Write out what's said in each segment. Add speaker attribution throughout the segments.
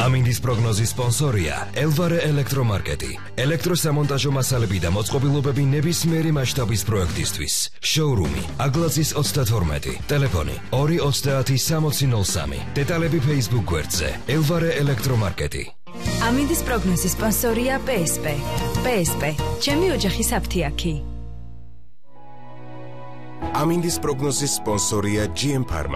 Speaker 1: ამინდის პროგნოზის სპონსორია ელვარე ელექტრომარკეტი. ელექტროსამონტაჟო მასალები და მოწყობილობები ნებისმიერი მასშტაბის პროექტისთვის. შოურუმი აგლაძის 32, ტელეფონი 2306003. დეტალები Facebook გვერდზე ელვარე ელექტრომარკეტი.
Speaker 2: ამინდის პროგნოზის სპონსორია PSP. PSP, ჩემი ოჯახის აფთიაქი.
Speaker 3: ამინდის პროგნოზის სპონსორია GM Pharma.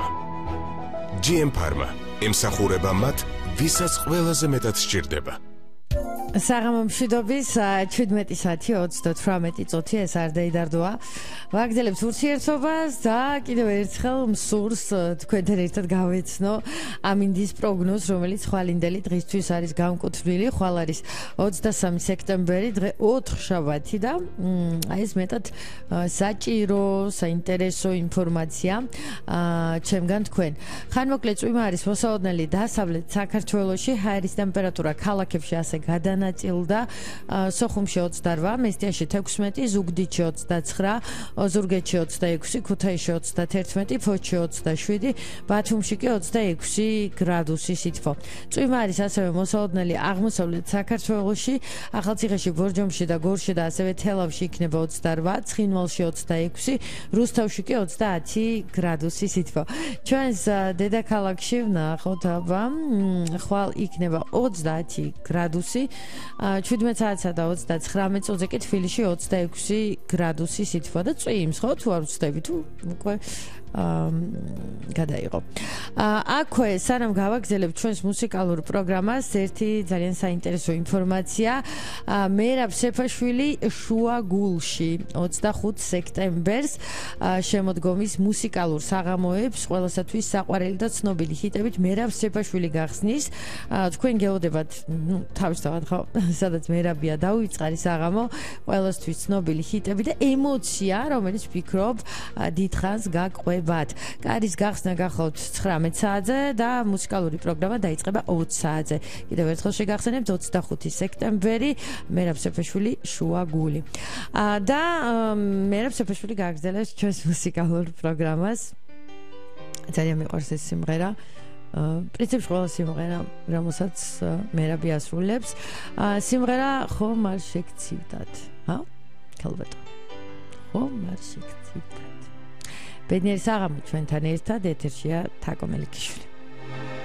Speaker 3: GM Pharma ემსახურება მათ, ვისაც ყველაზე მეტად სჭირდება.
Speaker 4: საღამო მშვიდობის 17 საათი 38 წუთი ეს არ დაიდარდოა. ვაგრძელებთ ურთიერთობას და კიდევ ერთხელ მსურს თქვენთან ერთად გავეცნო ამინდის პროგნოზ, რომელიც ხვალინდელი დღისთვის არის გამკუთვნილი. ხვალ არის 23 სექტემბერი, დღე 4 შაბათი და ეს მეტად საჭირო, საინტერესო ინფორმაცია ჩემგან თქვენ. ხანმოკლე წვიმა არის მოსაოდნელი დასავლეთ საქართველოში, ჰაერის ტემპერატურა ქალაქებში ასე გადანაწილდა. სოხუმში 28, მესტიაში 16, ზუგდიდში 29, ოზურგეთში 26, ქუთაისში 31, ფოთში 27, ბათუმში კი 26 გრადუსი სითბო. წვიმა არის ასევე მოსაოდნელი აღმოსავლეთ საქართველოში, ახალციხეში, ბორჯომში და გორში და ასევე თელავში იქნება 28, ცხინვალში 26, რუსთავში კი 30 გრადუსი სითბო. ჩვენს დედაქალაქში ვნახოთ აბა, ხვალ იქნება 30 გრადუსი. 17 საათსა და 39 წუთზე კი თბილისში 26 გრადუსი სითბო და წვიმს, ხო, თუ არ ვცდები, თუ უკვე გადაიღო. აქვე სანამ გავაგზავნებ ჩვენს მუსიკალურ პროგრამას, ერთი ძალიან საინტერესო ინფორმაცია. მერაბ სეფაშვილი შუაგულში 25 სექტემბერს შემოდგომის მუსიკალურ საღამოებს ყველასათვის საყვარელი და ცნობილი ჰიტებით მერაბ სეფაშვილი გახსნის. თქვენ გეოდებათ, თავისთავად ხო, სადაც მერაბია დაუვიწყარი საღამო, ყველასთვის ცნობილი ჰიტები და ემოცია, რომელიც ვფიქრობ დიდხანს გაყვება. კარის გახსნა გახავთ 19 საათზე და მუსიკალური პროგრამა დაიწყება 20 საათზე. კიდევ ერთხელ შეგახსენებთ 25 სექტემბერი, მერაბ სეფაშვილი შუაგული. და მერაბ სეფაშვილი გააგრძელებს ჩვენს მუსიკალურ პროგრამას. ძალიან მიყვარს ეს სიმღერა. პრინციპში ყველა სიმღერა, რომელსაც მერაბი ასრულებს, სიმღერა ხომ არ შეგცივდათ, ჰა? ქალბატონო. ხომ არ შეგცივდათ. ბედნიერი საღამო ჩვენთან ერთად ეთერშია თაკო მელიქიშვილი.